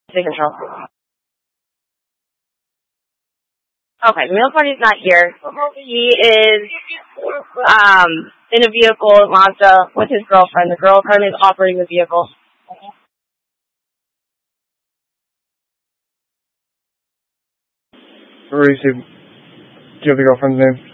Take control. Okay, the mail party's not here. He is in a vehicle at Mazda with his girlfriend. The girlfriend is operating the vehicle. Maurice, do you have the girlfriend's name?